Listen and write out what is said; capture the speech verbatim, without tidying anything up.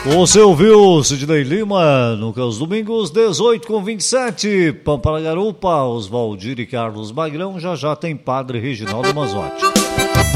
Você ouviu Sidney Lima no Caos Domingos, dezoito com vinte e sete. Pampa Garupa, Oswaldir e Carlos Magrão. Já já tem Padre Reginaldo Mazotti.